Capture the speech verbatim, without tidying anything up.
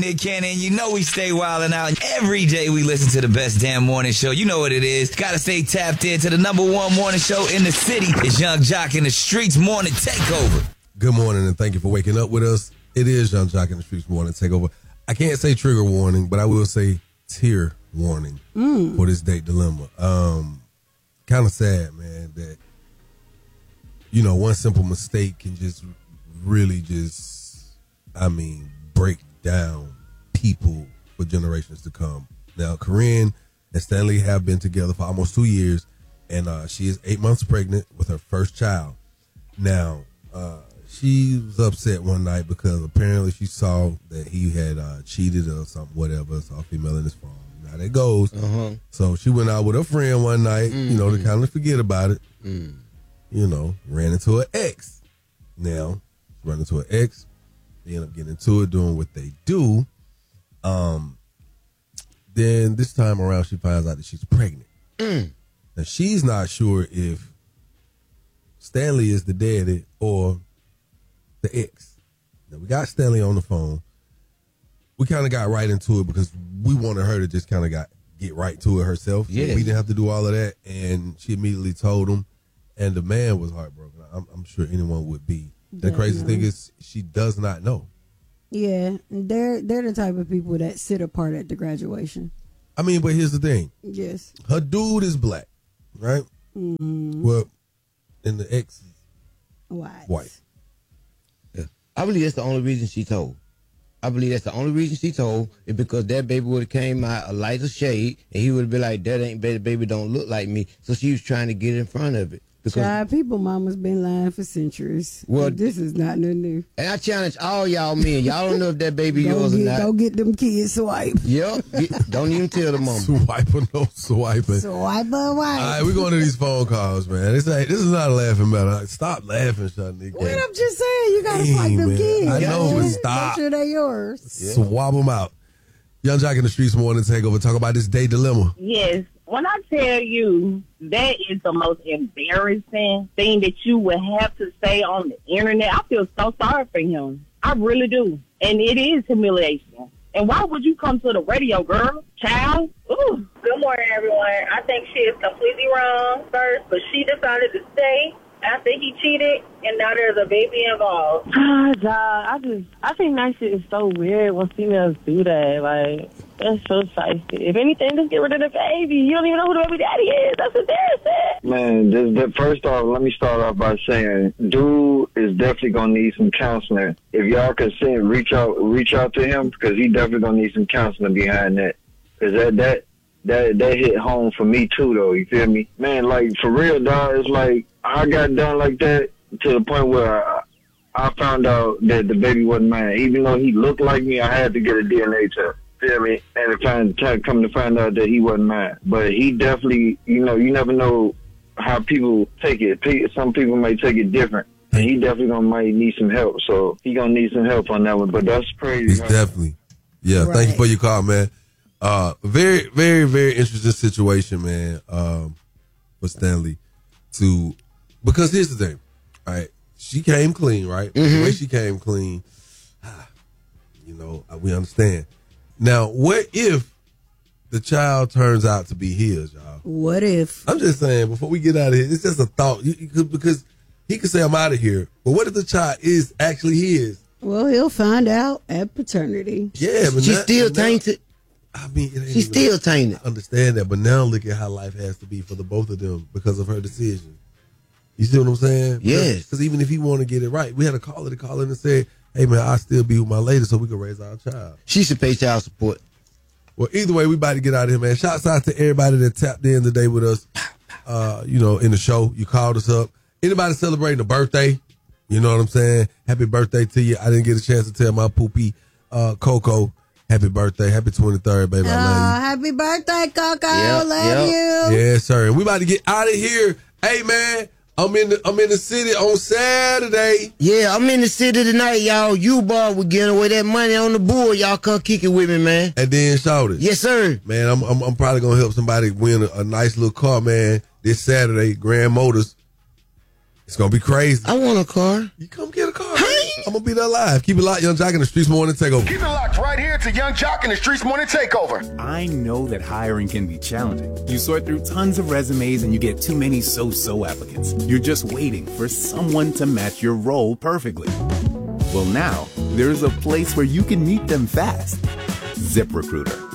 Nick Cannon, you know we stay wildin' out. Every day we listen to the best damn morning show. You know what it is. Gotta stay tapped in to the number one morning show in the city. It's Young Jock in the Streets Morning Takeover. Good morning, and thank you for waking up with us. It is Young Jock in the Streets Morning Takeover. I can't say trigger warning, but I will say tear warning mm. for this date dilemma. Um, kind of sad, man, that, you know, one simple mistake can just really just, I mean, break down people for generations to come. Now, Corinne and Stanley have been together for almost two years, and uh, she is eight months pregnant with her first child. Now, uh, she was upset one night because apparently she saw that he had uh, cheated or something, whatever, saw a female in his phone. How that goes. Uh-huh. So she went out with her friend one night, mm-hmm. you know, to kind of forget about it. Mm. You know, ran into her ex. Now, run into her ex. They end up getting into it, doing what they do. Um, then this time around, she finds out that she's pregnant. Mm. Now, she's not sure if Stanley is the daddy or the ex. Now, we got Stanley on the phone. We kind of got right into it because we wanted her to just kind of got get right to it herself. Yeah. So we didn't have to do all of that. And she immediately told him. And the man was heartbroken. I'm, I'm sure anyone would be. The yeah, crazy thing is she does not know. Yeah, they're they're the type of people that sit apart at the graduation. I mean, but here's the thing. Yes. Her dude is black, right? Mm-hmm. Well, and the ex is white. White. Yeah. I believe that's the only reason she told. I believe that's the only reason she told is because that baby would have came out a lighter shade and he would have been like, that ain't baby, baby don't look like me. So she was trying to get in front of it. Child, people mama's been lying for centuries. Well, this is not nothing new. And I challenge all y'all men. Y'all don't know if that baby go yours get, or not. Go get them kids swiped. Yep. Don't even tell the mama. Swiping, no swiping. Swiping, All right, we're going to these phone calls, man. This ain't, this is not a laughing matter. Stop laughing, Shanique. What I'm just saying, you got to swipe them man. kids. I know, but Make stop. sure they're yours. Yeah. Swab them out. Young Jock in the Streets Morning Takeover. Talk about this day dilemma. Yes. When I tell you that is the most embarrassing thing that you would have to say on the internet, I feel so sorry for him. I really do. And it is humiliation. And why would you come to the radio, girl? Child? Ooh. Good morning, everyone. I think she is completely wrong first, but she decided to stay after he cheated, and now there's a baby involved. Ah, God, I just, I think that shit is so weird when females do that. Like, that's so spicy. If anything, just get rid of the baby. You don't even know who the baby daddy is. That's embarrassing. Man, this, this, first off, let me start off by saying, dude is definitely gonna need some counseling. If y'all can send, reach out, reach out to him because he definitely gonna need some counseling behind that. Cause that that that that hit home for me too, though. You feel me, man? Like for real, dog. It's like I got done like that to the point where I, I found out that the baby wasn't mine. Even though he looked like me, I had to get a D N A test. Feel me? And to find, to come to find out that he wasn't mine. But he definitely, you know, you never know how people take it. Some people may take it different. And he definitely gonna might need some help. So he gonna need some help on that one. But that's crazy. It's definitely. Yeah, right. Thank you for your call, man. Uh, very, very, very interesting situation, man, um, for Stanley to, because here's the thing, all right? She came clean, right? Mm-hmm. The way she came clean, you know, we understand. Now, what if the child turns out to be his, y'all? What if? I'm just saying, before we get out of here, it's just a thought. You, you could, because he could say, I'm out of here. But what if the child is actually his? Well, he'll find out at paternity. Yeah, but she's now, still now, tainted. I mean, it ain't she's still tainted. I understand that, but now look at how life has to be for the both of them because of her decision. You see what I'm saying? Yes. Because even if he want to get it right, we had a caller to call in and say, hey, man, I'll still be with my lady so we can raise our child. She should pay child support. Well, either way, we about to get out of here, man. Shouts out to everybody that tapped in today with us, uh, you know, in the show. You called us up. Anybody celebrating a birthday, you know what I'm saying? Happy birthday to you. I didn't get a chance to tell my poopy uh, Coco happy birthday. Happy twenty-third, baby. I love you. Uh, happy birthday, Coco. Yep, love yep. you. Yes, sir. And we about to get out of here. Hey, man. I'm in the I'm in the city on Saturday. Yeah, I'm in the city tonight, y'all. You bar, we getting away that money on the board. Y'all come kick it with me, man. And then shout it. Yes, sir. Man, I'm I'm, I'm probably gonna help somebody win a, a nice little car, man. This Saturday, Grand Motors. It's gonna be crazy. I want a car. You come get a car. I ain't I'm gonna be there live. Keep it locked, Young Jock in the Streets Morning Takeover. Keep it locked right here to Young Jock in the Streets Morning Takeover. I know that hiring can be challenging. You sort through tons of resumes and you get too many so-so applicants. You're just waiting for someone to match your role perfectly. Well, now there's a place where you can meet them fast. ZipRecruiter.